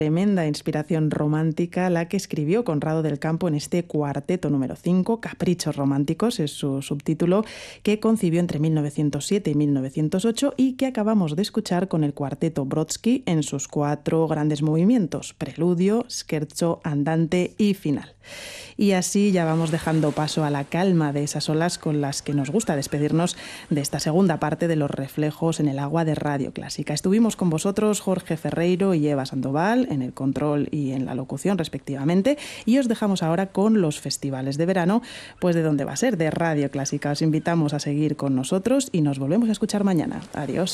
Tremenda inspiración romántica la que escribió Conrado del Campo en este cuarteto número 5, Caprichos Románticos es su subtítulo, que concibió entre 1907 y 1908 y que acabamos de escuchar con el cuarteto Brodsky en sus 4 grandes movimientos: preludio, scherzo, andante y final. Y así ya vamos dejando paso a la calma de esas olas con las que nos gusta despedirnos de esta segunda parte de Los reflejos en el agua de Radio Clásica. Estuvimos con vosotros Jorge Ferreiro y Eva Sandoval en el control y en la locución respectivamente, y os dejamos ahora con los festivales de verano, pues de dónde va a ser, de Radio Clásica. Os invitamos a seguir con nosotros y nos volvemos a escuchar mañana. Adiós.